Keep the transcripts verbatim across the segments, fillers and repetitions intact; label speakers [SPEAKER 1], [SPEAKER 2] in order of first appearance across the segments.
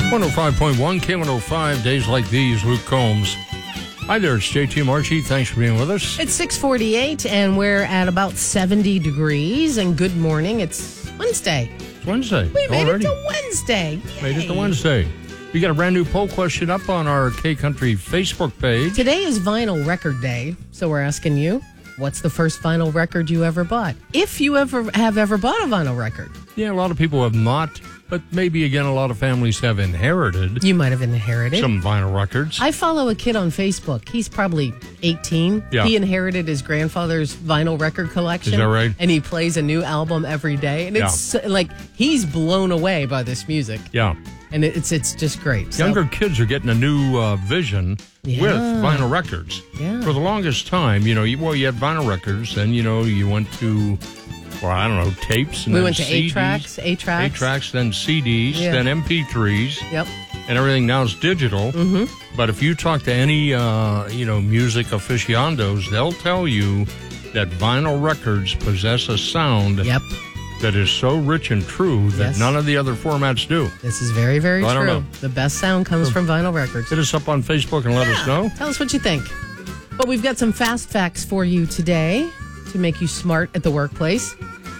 [SPEAKER 1] one oh five point one, K one oh five, days like these, Luke Combs. Hi there, it's J T Marchi. Thanks for being with us.
[SPEAKER 2] It's six forty-eight, and we're at about seventy degrees, and good morning. It's Wednesday.
[SPEAKER 1] It's Wednesday.
[SPEAKER 2] We made
[SPEAKER 1] already.
[SPEAKER 2] it to Wednesday. Yay.
[SPEAKER 1] Made it to Wednesday. We got a brand new poll question up on our K-Country Facebook page.
[SPEAKER 2] Today is Vinyl Record Day, so we're asking you, what's the first vinyl record you ever bought? If you ever have ever bought a vinyl record.
[SPEAKER 1] Yeah, a lot of people have not, but maybe, again, a lot of families have inherited
[SPEAKER 2] You might have inherited.
[SPEAKER 1] some vinyl records.
[SPEAKER 2] I follow a kid on Facebook. He's probably eighteen.
[SPEAKER 1] Yeah.
[SPEAKER 2] He inherited his grandfather's vinyl record collection.
[SPEAKER 1] Is that right?
[SPEAKER 2] And he plays a new album every day. And it's
[SPEAKER 1] Yeah.
[SPEAKER 2] like, he's blown away by this music.
[SPEAKER 1] Yeah.
[SPEAKER 2] And it's it's just great. So-
[SPEAKER 1] Younger kids are getting a new uh, vision
[SPEAKER 2] Yeah.
[SPEAKER 1] with vinyl records.
[SPEAKER 2] Yeah.
[SPEAKER 1] For the longest time, you know, you, well, you had vinyl records, then, you know, you went to, well, I don't know, tapes. And
[SPEAKER 2] We
[SPEAKER 1] then
[SPEAKER 2] went to
[SPEAKER 1] C Ds,
[SPEAKER 2] eight-tracks, eight-tracks.
[SPEAKER 1] eight-tracks, then C Ds,
[SPEAKER 2] Yeah.
[SPEAKER 1] then M P threes.
[SPEAKER 2] Yep.
[SPEAKER 1] And everything now is digital.
[SPEAKER 2] Mm-hmm.
[SPEAKER 1] But if you talk to any, uh, you know, music aficionados, they'll tell you that vinyl records possess a sound
[SPEAKER 2] Yep.
[SPEAKER 1] that is so rich and true that
[SPEAKER 2] Yes.
[SPEAKER 1] none of the other formats do.
[SPEAKER 2] This is very, very
[SPEAKER 1] I don't
[SPEAKER 2] true.
[SPEAKER 1] know.
[SPEAKER 2] The best sound comes from vinyl records.
[SPEAKER 1] Hit us up on Facebook and let us know.
[SPEAKER 2] Tell us what you think. But we've got some fast facts for you today to make you smart at the workplace.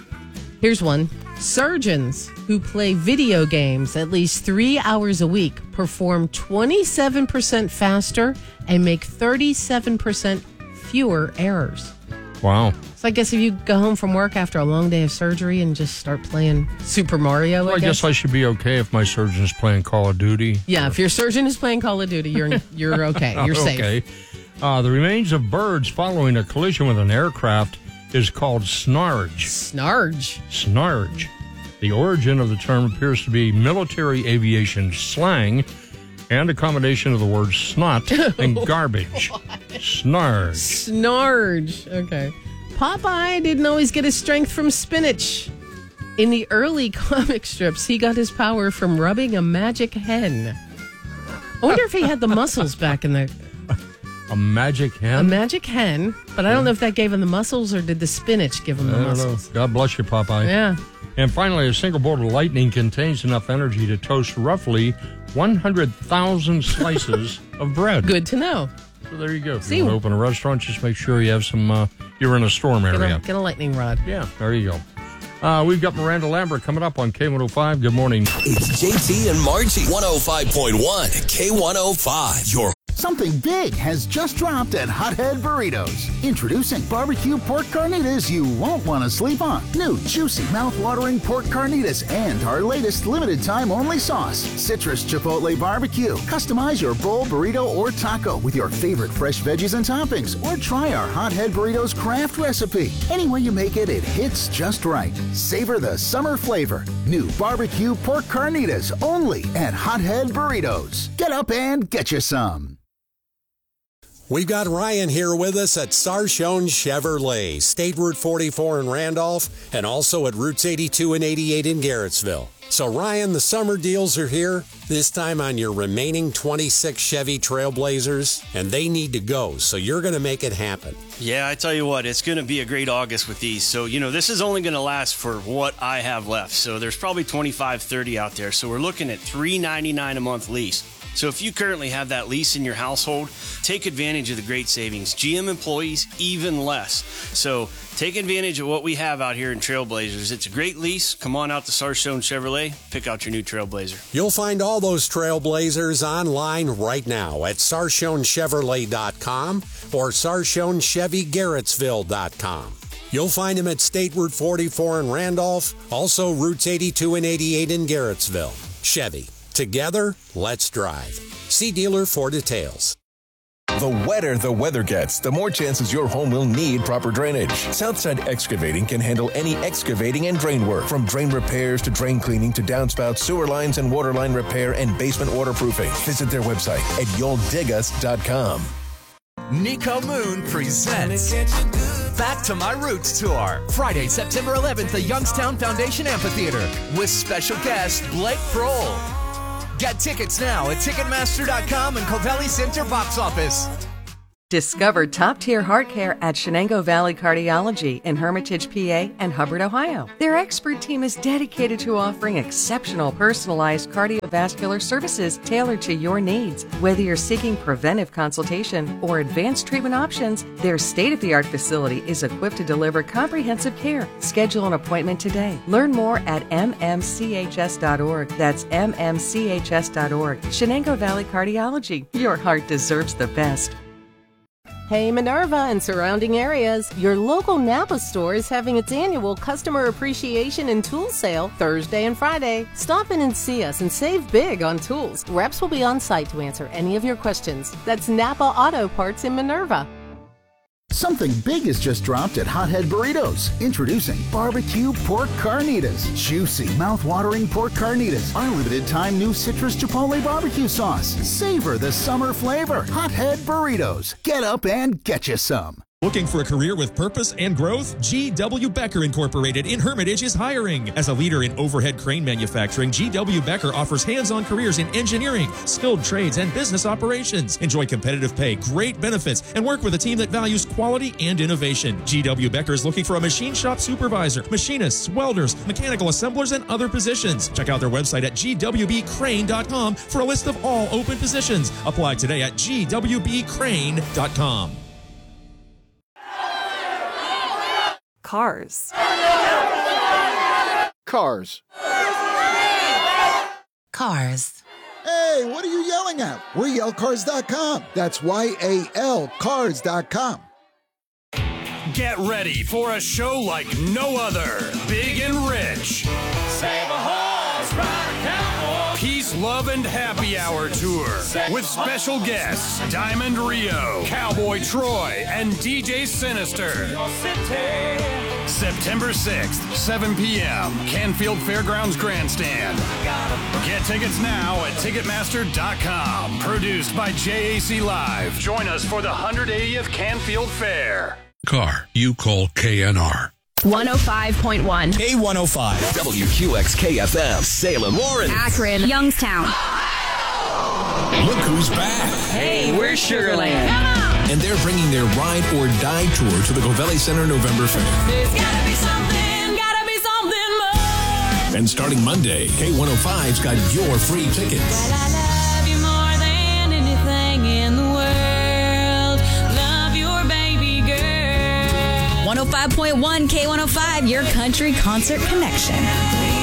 [SPEAKER 2] Here's one. Surgeons who play video games at least three hours a week perform twenty-seven percent faster and make thirty-seven percent fewer errors.
[SPEAKER 1] Wow.
[SPEAKER 2] So I guess if you go home from work after a long day of surgery and just start playing Super Mario,
[SPEAKER 1] Well,
[SPEAKER 2] I,
[SPEAKER 1] I
[SPEAKER 2] guess.
[SPEAKER 1] guess I should be okay if my surgeon's playing Call of Duty.
[SPEAKER 2] Yeah, if your surgeon is playing Call of Duty, you're you're okay. You're safe.
[SPEAKER 1] Okay. Uh, the remains of birds following a collision with an aircraft is called snarge.
[SPEAKER 2] Snarge.
[SPEAKER 1] Snarge. The origin of the term appears to be military aviation slang and a combination of the words snot and garbage. Snarge.
[SPEAKER 2] Snarge. Okay. Popeye didn't always get his strength from spinach. In the early comic strips, he got his power from rubbing a magic hen. I wonder if he had the muscles back in the...
[SPEAKER 1] A magic hen?
[SPEAKER 2] A magic hen, but I don't know if that gave him the muscles or did the spinach give him the
[SPEAKER 1] I don't know.
[SPEAKER 2] muscles.
[SPEAKER 1] God bless you, Popeye.
[SPEAKER 2] Yeah.
[SPEAKER 1] And finally, a single bolt of lightning contains enough energy to toast roughly one hundred thousand slices of bread.
[SPEAKER 2] Good to know.
[SPEAKER 1] So there you go. If
[SPEAKER 2] See,
[SPEAKER 1] you want to open a restaurant, just make sure you have some, uh, you're in a storm
[SPEAKER 2] Get
[SPEAKER 1] area.
[SPEAKER 2] a, get a lightning rod.
[SPEAKER 1] Yeah, there you go. Uh, we've got Miranda Lambert coming up on K one oh five. Good morning.
[SPEAKER 3] It's J T and Margie. one oh five point one, K one oh five. Your
[SPEAKER 4] Something big has just dropped at Hothead Burritos. Introducing barbecue pork carnitas you won't want to sleep on. New juicy, mouth-watering pork carnitas and our latest limited-time-only sauce, Citrus Chipotle Barbecue. Customize your bowl, burrito, or taco with your favorite fresh veggies and toppings, or try our Hothead Burritos craft recipe. Any way you make it, it hits just right. Savor the summer flavor. New barbecue pork carnitas only at Hothead Burritos. Get up and get you some.
[SPEAKER 5] We've got Ryan here with us at Sarshone Chevrolet, State Route forty-four in Randolph, and also at Routes eighty-two and eighty-eight in Garrettsville. So Ryan, the summer deals are here, this time on your remaining twenty-six Chevy Trailblazers, and they need to go, so you're going to make it happen.
[SPEAKER 6] Yeah, I tell you what, it's going to be a great August with these. So, you know, this is only going to last for what I have left. So there's probably twenty-five, thirty out there. So we're looking at three ninety-nine a month lease. So if you currently have that lease in your household, take advantage of the great savings. G M employees, even less. So take advantage of what we have out here in Trailblazers. It's a great lease. Come on out to Sarshone Chevrolet. Pick out your new Trailblazer.
[SPEAKER 5] You'll find all those Trailblazers online right now at Sarshone Chevrolet dot com or Sarshone Chevy Garrettsville dot com. You'll find them at State Route forty-four in Randolph, also Routes eighty-two and eighty-eight in Garrettsville. Chevy. Together, let's drive. See dealer for details.
[SPEAKER 7] The wetter the weather gets, the more chances your home will need proper drainage. Southside Excavating can handle any excavating and drain work, from drain repairs to drain cleaning to downspout, sewer lines and water line repair and basement waterproofing. Visit their website at you'll dig us dot com.
[SPEAKER 8] Nico Moon presents Back to My Roots Tour. Friday, September eleventh at Youngstown Foundation Amphitheater with special guest Blake Kroll. Get tickets now at Ticketmaster dot com and Covelli Center box office.
[SPEAKER 9] Discover top-tier heart care at Shenango Valley Cardiology in Hermitage, P A and Hubbard, Ohio. Their expert team is dedicated to offering exceptional personalized cardiovascular services tailored to your needs. Whether you're seeking preventive consultation or advanced treatment options, their state-of-the-art facility is equipped to deliver comprehensive care. Schedule an appointment today. Learn more at m m c h s dot org. That's m m c h s dot org. Shenango Valley Cardiology. Your heart deserves the best.
[SPEAKER 2] Hey Minerva and surrounding areas, your local Napa store is having its annual Customer Appreciation and Tool Sale Thursday and Friday. Stop in and see us and save big on tools. Reps will be on site to answer any of your questions. That's Napa Auto Parts in Minerva.
[SPEAKER 4] Something big has just dropped at Hothead Burritos. Introducing barbecue pork carnitas. Juicy, mouth-watering pork carnitas. Our limited-time new citrus chipotle barbecue sauce. Savor the summer flavor. Hothead Burritos. Get up and get you some.
[SPEAKER 10] Looking for a career with purpose and growth? G W. Becker Incorporated in Hermitage is hiring. As a leader in overhead crane manufacturing, G W. Becker offers hands-on careers in engineering, skilled trades, and business operations. Enjoy competitive pay, great benefits, and work with a team that values quality and innovation. G W. Becker is looking for a machine shop supervisor, machinists, welders, mechanical assemblers, and other positions. Check out their website at g w b crane dot com for a list of all open positions. Apply today at g w b crane dot com.
[SPEAKER 9] Cars.
[SPEAKER 11] Cars.
[SPEAKER 12] Cars.
[SPEAKER 11] Hey, what are you yelling at? We're yell cars dot com. That's Y A L cars dot com.
[SPEAKER 13] Get ready for a show like no other. Big and rich. Save a horse, ride a cowboy. Peace, Love, and Happy Hour Tour with special guests Diamond Rio, Cowboy Troy, and D J Sinister. September sixth, seven p.m., Canfield Fairgrounds Grandstand. Get tickets now at Ticketmaster dot com. Produced by J A C Live. Join us for the one hundred eightieth Canfield Fair.
[SPEAKER 14] Car, you call K N R.
[SPEAKER 15] one oh five point one.
[SPEAKER 3] K one oh five. W Q X K F M. Salem, Lawrence.
[SPEAKER 15] Akron. Youngstown.
[SPEAKER 3] Look who's back.
[SPEAKER 15] Hey, we're Sugarland. Come on.
[SPEAKER 3] And they're bringing their Ride or Die tour to the Covelli Center November Fair.
[SPEAKER 15] There's gotta be something, gotta be something more.
[SPEAKER 3] And starting Monday, K one oh five's got your free tickets.
[SPEAKER 15] Well, I love you more than anything in the world. Love your baby girl.
[SPEAKER 16] one oh five point one K one oh five, your country concert connection.